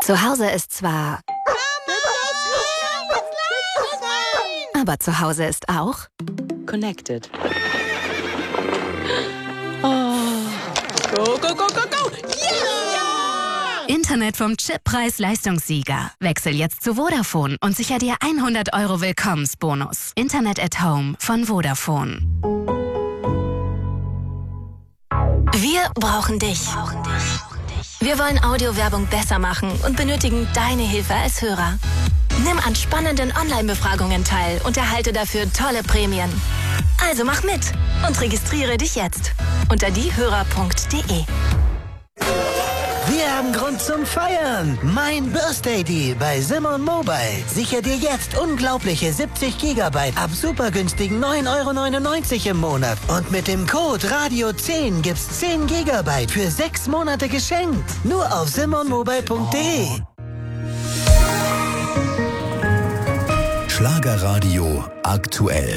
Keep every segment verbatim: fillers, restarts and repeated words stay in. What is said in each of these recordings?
Zu Hause ist zwar... Aber zu Hause ist auch... Connected. Oh. Go, go, go, go, go! Yeah! Internet vom Chip-Preis-Leistungssieger. Wechsel jetzt zu Vodafone und sicher dir hundert Euro Willkommensbonus. Internet at Home von Vodafone. Wir brauchen dich. Wir wollen Audiowerbung besser machen und benötigen deine Hilfe als Hörer. Nimm an spannenden Online-Befragungen teil und erhalte dafür tolle Prämien. Also mach mit und registriere dich jetzt unter diehörer punkt de. Wir haben Grund zum Feiern. Mein Birthday Deal bei Simon Mobile. Sicher dir jetzt unglaubliche siebzig Gigabyte ab super günstigen neun Euro neunundneunzig im Monat. Und mit dem Code Radio zehn gibt's zehn Gigabyte für sechs Monate geschenkt. Nur auf simon mobile punkt de. Schlagerradio aktuell.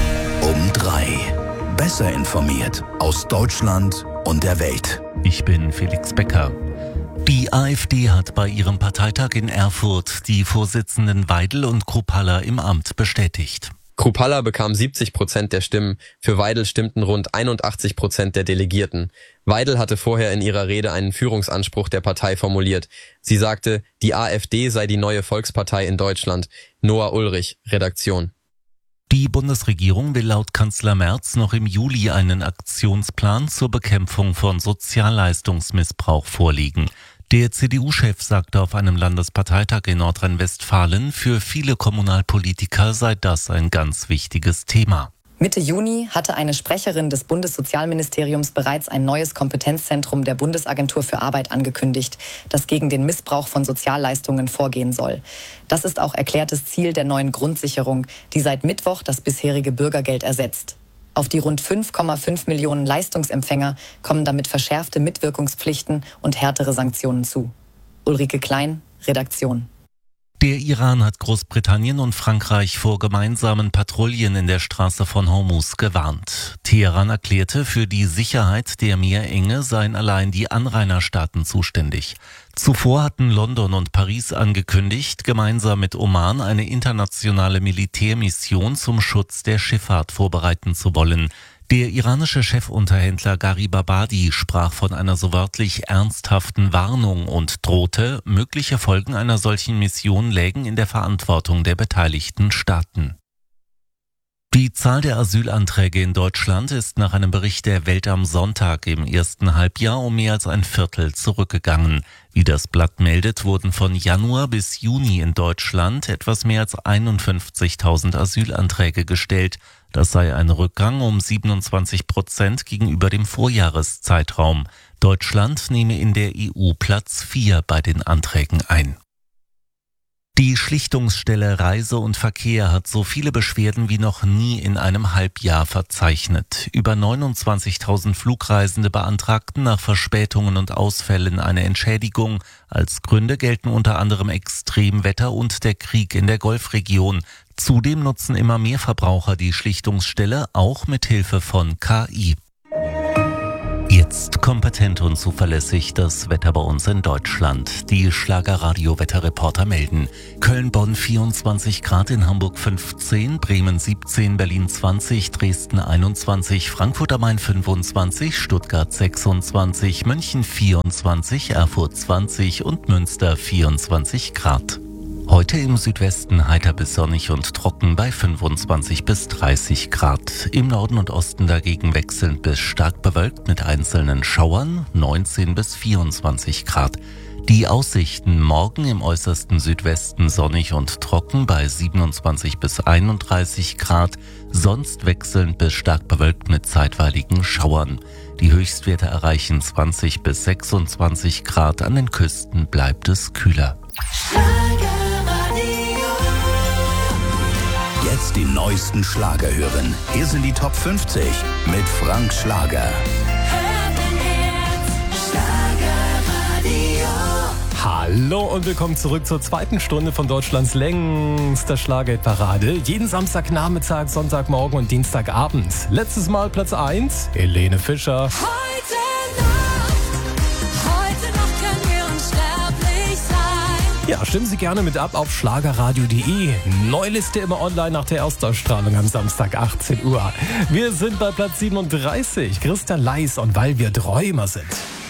Um drei. Besser informiert aus Deutschland und der Welt. Ich bin Felix Becker. Die AfD hat bei ihrem Parteitag in Erfurt die Vorsitzenden Weidel und Kruppalla im Amt bestätigt. Kruppalla bekam siebzig Prozent der Stimmen, für Weidel stimmten rund einundachtzig Prozent der Delegierten. Weidel hatte vorher in ihrer Rede einen Führungsanspruch der Partei formuliert. Sie sagte, die AfD sei die neue Volkspartei in Deutschland. Noah Ulrich, Redaktion. Die Bundesregierung will laut Kanzler Merz noch im Juli einen Aktionsplan zur Bekämpfung von Sozialleistungsmissbrauch vorlegen. Der C D U-Chef sagte auf einem Landesparteitag in Nordrhein-Westfalen, für viele Kommunalpolitiker sei das ein ganz wichtiges Thema. Mitte Juni hatte eine Sprecherin des Bundessozialministeriums bereits ein neues Kompetenzzentrum der Bundesagentur für Arbeit angekündigt, das gegen den Missbrauch von Sozialleistungen vorgehen soll. Das ist auch erklärtes Ziel der neuen Grundsicherung, die seit Mittwoch das bisherige Bürgergeld ersetzt. Auf die rund fünf Komma fünf Millionen Leistungsempfänger kommen damit verschärfte Mitwirkungspflichten und härtere Sanktionen zu. Ulrike Klein, Redaktion. Der Iran hat Großbritannien und Frankreich vor gemeinsamen Patrouillen in der Straße von Hormuz gewarnt. Teheran erklärte, für die Sicherheit der Meerenge seien allein die Anrainerstaaten zuständig. Zuvor hatten London und Paris angekündigt, gemeinsam mit Oman eine internationale Militärmission zum Schutz der Schifffahrt vorbereiten zu wollen. Der iranische Chefunterhändler Garibabadi sprach von einer so wörtlich ernsthaften Warnung und drohte, mögliche Folgen einer solchen Mission lägen in der Verantwortung der beteiligten Staaten. Die Zahl der Asylanträge in Deutschland ist nach einem Bericht der Welt am Sonntag im ersten Halbjahr um mehr als ein Viertel zurückgegangen. Wie das Blatt meldet, wurden von Januar bis Juni in Deutschland etwas mehr als einundfünfzigtausend Asylanträge gestellt. Das sei ein Rückgang um siebenundzwanzig Prozent gegenüber dem Vorjahreszeitraum. Deutschland nehme in der E U Platz vier bei den Anträgen ein. Die Schlichtungsstelle Reise und Verkehr hat so viele Beschwerden wie noch nie in einem Halbjahr verzeichnet. Über neunundzwanzigtausend Flugreisende beantragten nach Verspätungen und Ausfällen eine Entschädigung. Als Gründe gelten unter anderem Extremwetter und der Krieg in der Golfregion. Zudem nutzen immer mehr Verbraucher die Schlichtungsstelle, auch mit Hilfe von K I. Jetzt kompetent und zuverlässig das Wetter bei uns in Deutschland. Die Schlagerradio-Wetterreporter melden: Köln-Bonn vierundzwanzig Grad, in Hamburg fünfzehn, Bremen siebzehn, Berlin zwanzig, Dresden einundzwanzig, Frankfurt am Main fünfundzwanzig, Stuttgart sechsundzwanzig, München vierundzwanzig, Erfurt zwanzig und Münster vierundzwanzig Grad. Heute im Südwesten heiter bis sonnig und trocken bei fünfundzwanzig bis dreißig Grad. Im Norden und Osten dagegen wechselnd bis stark bewölkt mit einzelnen Schauern, neunzehn bis vierundzwanzig Grad. Die Aussichten: morgen im äußersten Südwesten sonnig und trocken bei siebenundzwanzig bis einunddreißig Grad, sonst wechselnd bis stark bewölkt mit zeitweiligen Schauern. Die Höchstwerte erreichen zwanzig bis sechsundzwanzig Grad, an den Küsten bleibt es kühler. Jetzt die neuesten Schlager hören. Hier sind die Top fünfzig mit Frank Schlager. Hallo und willkommen zurück zur zweiten Stunde von Deutschlands längster Schlagerparade. Jeden Samstagnachmittag, Sonntagmorgen und Dienstagabend. Letztes Mal Platz eins, Helene Fischer. Heute Nacht, heute Nacht können wir unsterblich sein. Ja, stimmen Sie gerne mit ab auf schlagerradio punkt de. Neuliste immer online nach der Erstausstrahlung am Samstag achtzehn Uhr. Wir sind bei Platz siebenunddreißig. Christa Leis und Weil wir Träumer sind.